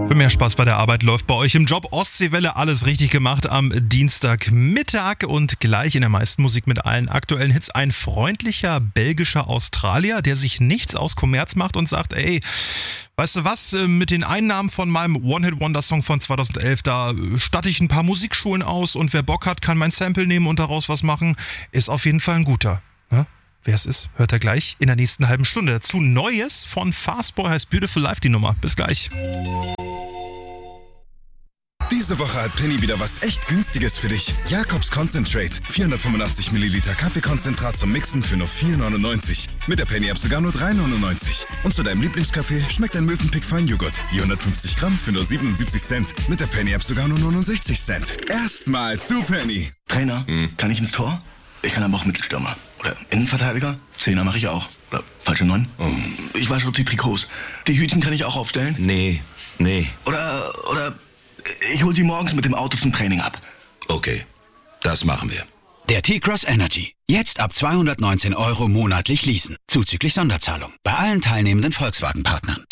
Für mehr Spaß bei der Arbeit läuft bei euch im Job Ostseewelle alles richtig gemacht am Dienstagmittag und gleich in der meisten Musik mit allen aktuellen Hits ein freundlicher belgischer Australier, der sich nichts aus Kommerz macht und sagt, ey, weißt du was, mit den Einnahmen von meinem One-Hit-Wonder-Song von 2011, da statte ich ein paar Musikschulen aus und wer Bock hat, kann mein Sample nehmen und daraus was machen, ist auf jeden Fall ein guter. Ja? Wer es ist, hört er gleich in der nächsten halben Stunde. Dazu Neues von Fastboy heißt Beautiful Life, die Nummer. Bis gleich. Diese Woche hat Penny wieder was echt Günstiges für dich. Jacobs Concentrate. 485 Milliliter Kaffeekonzentrat zum Mixen für nur 4,99. Mit der Penny-App sogar nur 3,99. Und zu deinem Lieblingskaffee schmeckt ein Mövenpick Feinjoghurt. Je 150 Gramm für nur 77 Cent. Mit der Penny-App sogar nur 69 Cent. Erstmal zu Penny. Trainer, kann ich ins Tor? Ich kann aber auch Mittelstürmer. Oder Innenverteidiger? Zehner mache ich auch. Oder falsche 9? Ich wasche auch die Trikots. Die Hütchen kann ich auch aufstellen? Nee. Oder ich hol sie morgens mit dem Auto zum Training ab. Okay, das machen wir. Der T-Cross Energy. Jetzt ab 219 € monatlich leasen. Zuzüglich Sonderzahlung. Bei allen teilnehmenden Volkswagen-Partnern.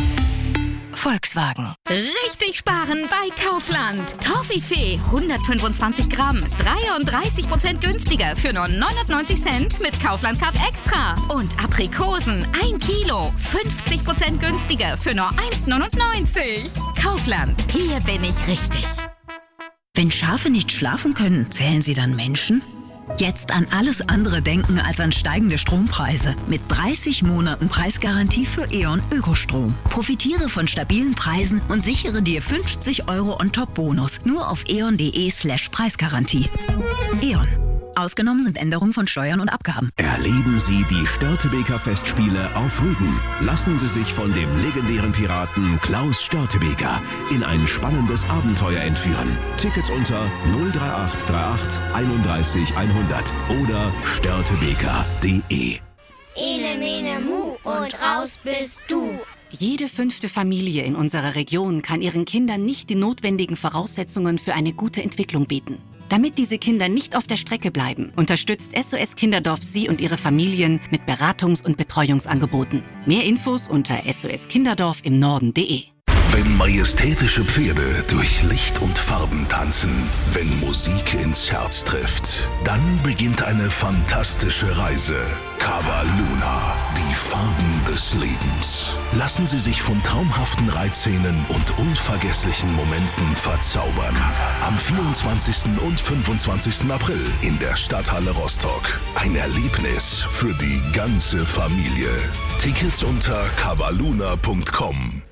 Volkswagen. Richtig sparen bei Kaufland. Toffifee 125 Gramm. 33% günstiger für nur 99 Cent mit Kaufland Card Extra. Und Aprikosen 1 Kilo. 50% günstiger für nur 1,99. Kaufland. Hier bin ich richtig. Wenn Schafe nicht schlafen können, zählen sie dann Menschen? Jetzt an alles andere denken als an steigende Strompreise. Mit 30 Monaten Preisgarantie für E.ON Ökostrom. Profitiere von stabilen Preisen und sichere dir 50 € on-top-Bonus. Nur auf eon.de/Preisgarantie. E.ON. Ausgenommen sind Änderungen von Steuern und Abgaben. Erleben Sie die Störtebeker Festspiele auf Rügen. Lassen Sie sich von dem legendären Piraten Klaus Störtebeker in ein spannendes Abenteuer entführen. Tickets unter 03838 31 100 oder störtebeker.de. Ene, mene, mu und raus bist du. Jede 5. Familie in unserer Region kann ihren Kindern nicht die notwendigen Voraussetzungen für eine gute Entwicklung bieten. Damit diese Kinder nicht auf der Strecke bleiben, unterstützt SOS Kinderdorf Sie und Ihre Familien mit Beratungs- und Betreuungsangeboten. Mehr Infos unter soskinderdorf-im-Norden.de. Wenn majestätische Pferde durch Licht und Farben tanzen, wenn Musik ins Herz trifft, dann beginnt eine fantastische Reise. Cava Luna, die Farben des Lebens. Lassen Sie sich von traumhaften Reitszenen und unvergesslichen Momenten verzaubern. Am 24. und 25. April in der Stadthalle Rostock. Ein Erlebnis für die ganze Familie. Tickets unter cavaluna.com.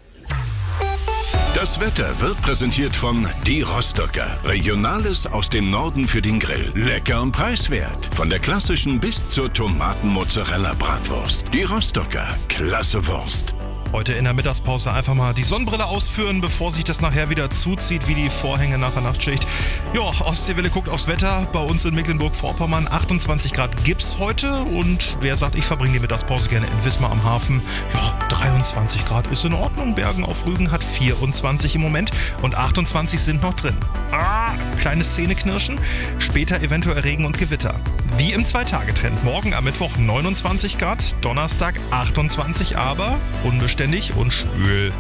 Das Wetter wird präsentiert von Die Rostocker. Regionales aus dem Norden für den Grill. Lecker und preiswert. Von der klassischen bis zur Tomaten-Mozzarella-Bratwurst. Die Rostocker. Klasse Wurst. Heute in der Mittagspause einfach mal die Sonnenbrille ausführen, bevor sich das nachher wieder zuzieht wie die Vorhänge nach der Nachtschicht. Ja, Ostseewelle guckt aufs Wetter. Bei uns in Mecklenburg-Vorpommern 28 Grad gibt's heute. Und wer sagt, ich verbringe die Mittagspause gerne in Wismar am Hafen, ja, 23 Grad ist in Ordnung. Bergen auf Rügen hat 24 im Moment und 28 sind noch drin. Kleines Zähneknirschen. Später eventuell Regen und Gewitter. Wie im 2-Tage-Trend. Morgen am Mittwoch 29 Grad, Donnerstag 28, aber unbeständig und schwül.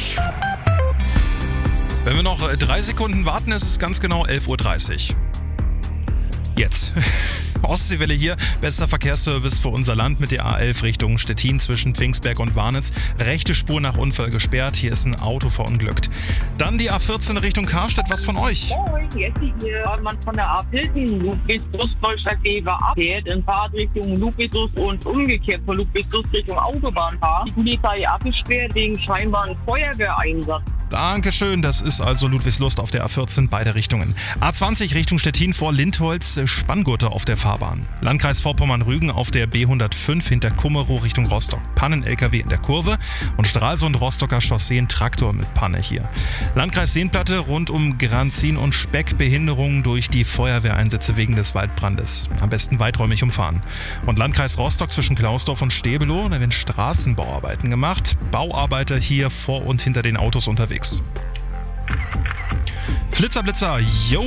Wenn wir noch 3 Sekunden warten, ist es ganz genau 11:30 Uhr. Jetzt. Ostseewelle hier, bester Verkehrsservice für unser Land mit der A11 Richtung Stettin zwischen Pfingstberg und Warnitz. Rechte Spur nach Unfall gesperrt, hier ist ein Auto verunglückt. Dann die A14 Richtung Karstedt, was von euch? Moin, Jessie hier. Wenn man von der A14 Ludwigsbus Neustadt-Weber abfährt, in Fahrtrichtung Ludwigsbus und umgekehrt von Ludwigsbus Richtung Autobahn fahren, die Polizei abgesperrt wegen scheinbaren Feuerwehreinsatz. Dankeschön, das ist also Ludwigslust auf der A14, beide Richtungen. A20 Richtung Stettin vor Lindholz, Spanngurte auf der Fahrbahn. Landkreis Vorpommern-Rügen auf der B105 hinter Kummerow Richtung Rostock. Pannen-LKW in der Kurve und Stralsund Rostocker Chaussee Traktor mit Panne hier. Landkreis Seenplatte rund um Granzin und Speck Behinderungen durch die Feuerwehreinsätze wegen des Waldbrandes. Am besten weiträumig umfahren. Und Landkreis Rostock zwischen Klausdorf und Stebelow, da werden Straßenbauarbeiten gemacht. Bauarbeiter hier vor und hinter den Autos unterwegs. Flitzer, yo,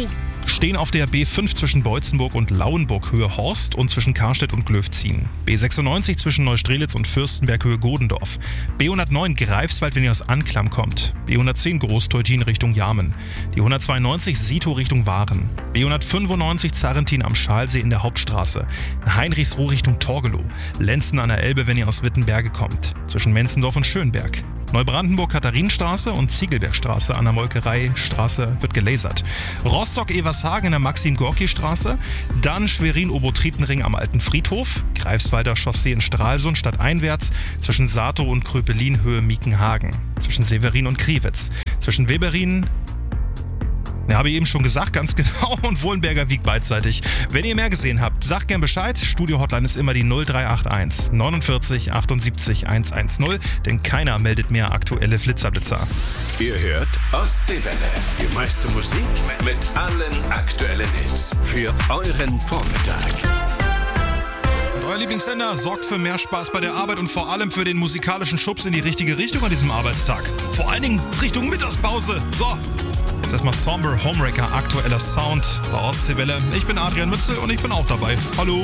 Stehen auf der B5 zwischen Beutzenburg und Lauenburg Höhe Horst und zwischen Karstedt und Glöfzien. B96 zwischen Neustrelitz und Fürstenberg Höhe Godendorf. B109 Greifswald, wenn ihr aus Anklam kommt. B110 Großteutin Richtung Jarmen. Die 192 Sito Richtung Waren. B195 Zarrentin am Schalsee in der Hauptstraße. Heinrichsruh Richtung Torgelow. Lenzen an der Elbe, wenn ihr aus Wittenberge kommt. Zwischen Menzendorf und Schönberg. Neubrandenburg Katharinenstraße und Ziegelbergstraße an der Molkereistraße wird gelasert. Rostock-Evershagen in der Maxim-Gorki-Straße. Dann Schwerin-Obotritenring am Alten Friedhof. Greifswalder Chaussee in Stralsund stadteinwärts. Zwischen Sato und Kröpelin Höhe Miekenhagen. Zwischen Severin und Kriwitz. Zwischen Weberin, habe ich eben schon gesagt, ganz genau, und Wohlenberger Wieg beidseitig. Wenn ihr mehr gesehen habt, sagt gern Bescheid. Studio-Hotline ist immer die 0381 49 78 110, denn keiner meldet mehr aktuelle Flitzerblitzer. Ihr hört Ostseewelle, die meiste Musik mit allen aktuellen Hits für euren Vormittag. Euer Lieblingssender sorgt für mehr Spaß bei der Arbeit und vor allem für den musikalischen Schubs in die richtige Richtung an diesem Arbeitstag. Vor allen Dingen Richtung Mittagspause. So, jetzt erstmal Somber Homewrecker, aktueller Sound bei Ostseewelle. Ich bin Adrian Mützel und ich bin auch dabei. Hallo.